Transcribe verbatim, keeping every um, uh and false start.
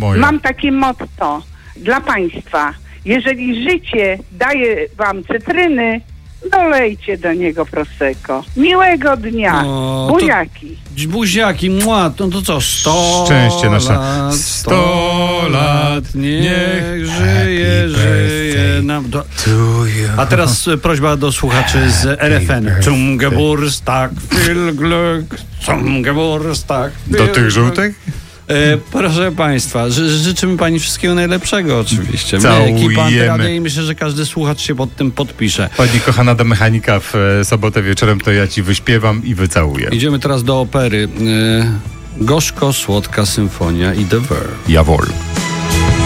moja. Mam takie motto dla państwa. Jeżeli życie daje wam cytryny, dolejcie do niego prosecco. Miłego dnia. O, Buziaki. To, buziaki, mua, no to co? Sto Szczęście nasze. lat, Sto lat, niech, niech żyje, żyje nam. Do... A teraz prośba do słuchaczy z R F N. Zum Geburtstag, viel Glück, zum Geburtstag. Do tych żółtych? E, proszę państwa, ży, życzymy pani wszystkiego najlepszego oczywiście. My, Całujemy. ekipa Antyradia, i myślę, że każdy słuchacz się pod tym podpisze. Pani kochana do mechanika w e, sobotę wieczorem, to ja ci wyśpiewam i wycałuję. Idziemy teraz do opery. E, Gorzko-słodka symfonia i The Verve. Jawohl.